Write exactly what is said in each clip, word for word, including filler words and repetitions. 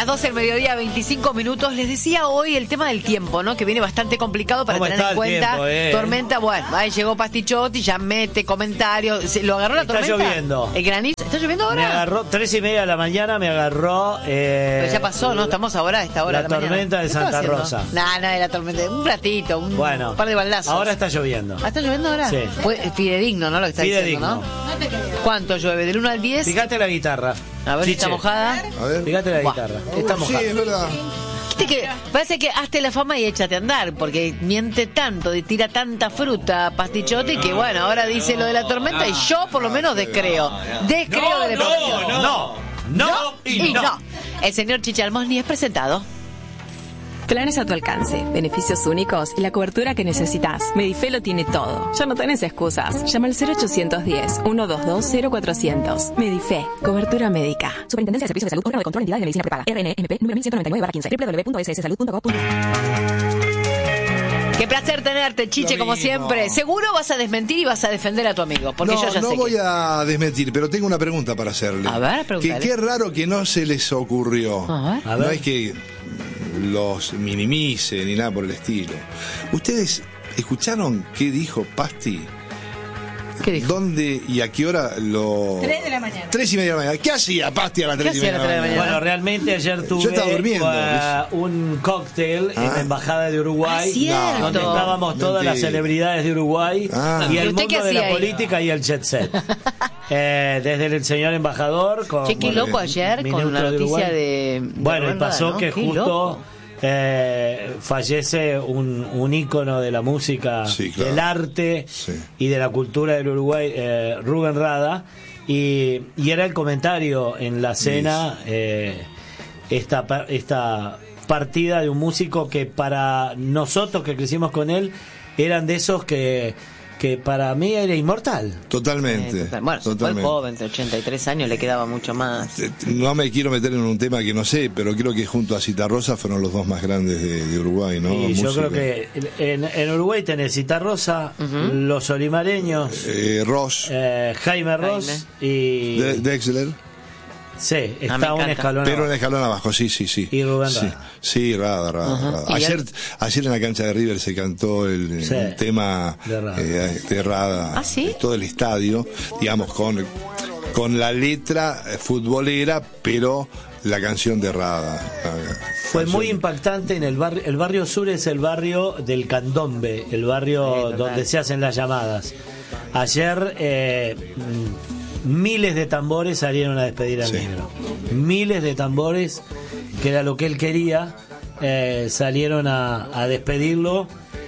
doce del mediodía, veinticinco minutos. Les decía hoy el tema del tiempo, ¿no? Que viene bastante complicado para tener en cuenta. Tiempo, eh? Tormenta, bueno, ahí llegó Pastichotti, ya mete comentarios. ¿Se- ¿Lo agarró la Está tormenta? lloviendo. ¿El granizo? ¿Está lloviendo ahora? Me agarró, tres y media de la mañana me agarró... Eh, Pero ya pasó, ¿no? Estamos ahora a esta hora la de la tormenta mañana. de ¿Qué estaba Santa haciendo? Rosa. Nah, nada de la tormenta. Un ratito, un Bueno, par de baldazos. ahora está lloviendo. ¿Ah, ¿Está lloviendo ahora? Sí. Fue fidedigno, ¿no? Lo que está Fidedigno. diciendo, ¿no? ¿Cuánto llueve? ¿Del uno al diez? Fíjate la guitarra. A ver si está Chiche. mojada. A ver. Fíjate la Buah. guitarra. Está Sí, mojada. es verdad. Viste que parece que hazte la fama y échate a andar, porque miente tanto, y tira tanta fruta, Pastichotti, que bueno, ahora dice lo de la tormenta y yo por lo menos descreo. Descreo de la tormenta. no, no, no y no. El señor Chiche Almosni es presentado. Planes a tu alcance, beneficios únicos y la cobertura que necesitas. Medife lo tiene todo. Ya no tenés excusas. Llama al cero ochocientos diez, ciento veintidós, cero cuatrocientos. Medife, cobertura médica. Superintendencia de Servicios de Salud, órgano de control, entidad de medicina prepaga. R N M P número mil ciento noventa y nueve barra quince. doble u doble u doble u punto s s salud punto gov punto Qué placer tenerte, Chiche, Lo como mismo. siempre. Seguro vas a desmentir y vas a defender a tu amigo, porque no, yo ya no sé voy que... a desmentir, pero tengo una pregunta para hacerle. A ver, que pregúntale. qué raro que no se les ocurrió. A ver. A No ver. es que los minimice ni nada por el estilo. ¿Ustedes escucharon qué dijo Pasti? ¿Qué dijo? ¿Dónde y a qué hora lo...? Tres de la mañana. Tres y media de la mañana. ¿Qué hacía Pasti a las ¿Qué tres y hacía media a las tres de la mañana? Bueno, realmente ayer tuve Yo estaba durmiendo, uh, un cóctel en Ah. la Embajada de Uruguay, Ah, cierto. donde estábamos todas las Mentira. celebridades de Uruguay Ah. y ¿Y el usted qué mundo de hacía la ahí? política y el jet set. Eh, desde el señor embajador con Che, qué Muy loco bien. ayer ministro con la de noticia Uruguay. de... de Bueno, y Rubén pasó Rada, ¿no? que Qué justo loco. eh, fallece un, un ícono de la música, Sí, claro. del arte Sí. y de la cultura del Uruguay, eh, Rubén Rada, y, y era el comentario en la cena, eh, esta, pa- esta partida de un músico que para nosotros que crecimos con él, eran de esos que, que para mí era inmortal. Totalmente. Eh, total. Bueno, se fue el totalmente. joven, de ochenta y tres años, le quedaba mucho más. Eh, No me quiero meter en un tema que no sé, pero creo que junto a Citarrosa fueron los dos más grandes de, de Uruguay, ¿no? Y yo Música. creo que en, en Uruguay tenés Citarrosa, los olimareños, Eh, Ross, eh, Jaime Ross y... De- Dexler, sí, Ah, me está un encanta. escalón pero en abajo. escalón abajo, sí, sí, sí. Y Rubén sí, Rada. sí, Rada, Rada, Ajá. Rada. Y Ayer, él- ayer en la cancha de River se cantó el, Sí. el tema De Rada. eh, de Rada, ¿Ah, sí? de todo el estadio, digamos, con, con la letra eh, futbolera, pero la canción de Rada. la Fue canción- muy impactante en el barrio. El barrio sur es el barrio del Candombe, el barrio Sí, total. donde se hacen las llamadas. Ayer eh, mm, miles de tambores salieron a despedir al Sí. negro. Miles de tambores, que era lo que él quería, eh, salieron a, a despedirlo.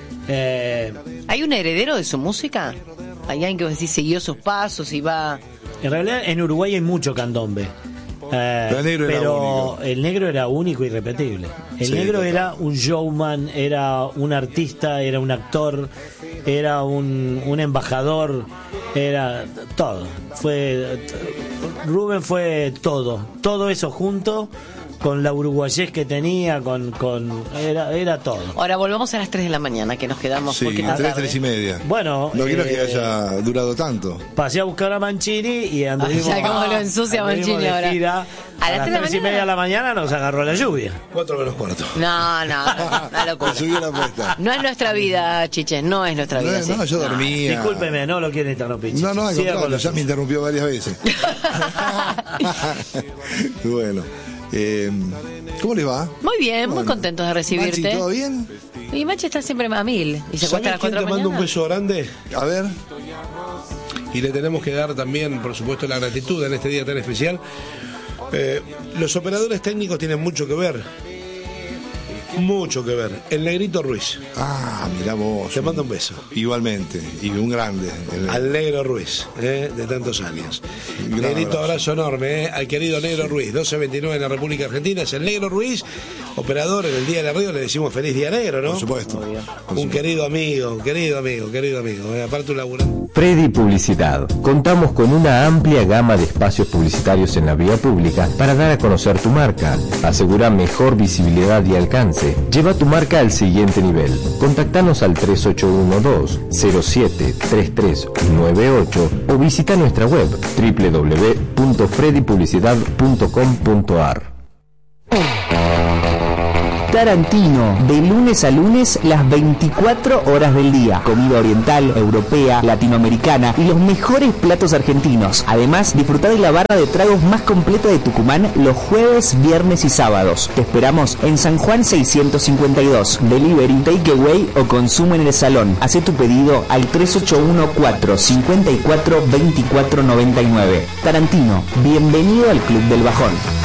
Eh, ¿Hay un heredero de su música? ¿Hay alguien que vos decís siguió sus pasos y va...? En realidad en Uruguay hay mucho candombe. Eh, Pero el negro era pero único. el negro era único y irrepetible. El Sí, negro total. era un showman, era un artista, era un actor, era un, un embajador, era todo. Fue Rubén fue todo, todo eso junto con la uruguayés que tenía, con, con era, era todo. Ahora volvamos a las tres de la mañana, que nos quedamos Sí, porque tres, tres y media. Bueno, no quiero que eh, haya durado tanto. pasé a buscar a Mancini y anduvimos, Ay, ya cómo lo ensucia anduvimos Mancini de ahora. gira. A A, las las tres de la tres y mañana. media de la mañana nos agarró la lluvia. Cuatro menos cuarto. No, no, no, una locura. Me subió la apuesta. No es nuestra vida, Chiche, no es nuestra No, vida. no, sí. yo dormía. Discúlpeme, no lo quiero interrumpir. No, no, al Siga contrario, con lo ya me suyo. interrumpió varias veces. Bueno, eh, ¿cómo les va? Muy bien, muy Bueno. contentos de recibirte. Maxi, ¿todo bien? Y Machi está siempre a mil. Y se acuesta a ¿Sabés las quién cuatro te de la manda un mañana. beso grande? A ver, Y le tenemos que dar también, por supuesto, la gratitud en este día tan especial. Eh, los operadores técnicos tienen mucho que ver. Mucho que ver. El Negrito Ruiz. ah, mirá vos. Te mando un beso. Igualmente, y un grande. El- Al Negro Ruiz, eh, de tantos años. Gran Negrito, abrazo. abrazo enorme, eh, al querido Negro Ruiz, doce veintinueve en la República Argentina. Es el Negro Ruiz, operador en el Día de la Radio. Le decimos feliz Día Negro, ¿no? Por supuesto. Por Un supuesto. querido amigo, querido amigo, querido amigo. eh, aparte un laburante. Freddy Publicidad. Contamos con una amplia gama de espacios publicitarios en la vía pública para dar a conocer tu marca. Asegura mejor visibilidad y alcance. Lleva tu marca al siguiente nivel. Contactanos al tres ocho uno dos cero siete tres tres nueve ocho o visita nuestra web doble u doble u doble u punto freddy publicidad punto com punto a r. Tarantino, de lunes a lunes, las veinticuatro horas del día. Comida oriental, europea, latinoamericana y los mejores platos argentinos. Además, disfruta de la barra de tragos más completa de Tucumán los jueves, viernes y sábados. Te esperamos en San Juan seiscientos cincuenta y dos. Delivery, takeaway o consumo en el salón. Haz tu pedido al tres ocho uno cuatro cinco cuatro dos cuatro nueve nueve. Tarantino, bienvenido al Club del Bajón.